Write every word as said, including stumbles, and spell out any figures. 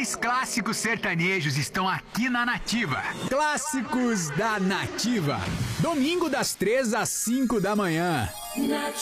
melhores clássicos sertanejos estão aqui na Nativa. Clássicos da Nativa. Domingo das três às cinco da manhã.